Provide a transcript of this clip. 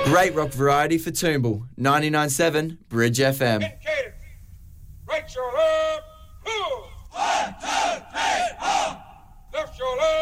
Great rock variety for Toombul. 99.7 Bridge FM. Right shoulder.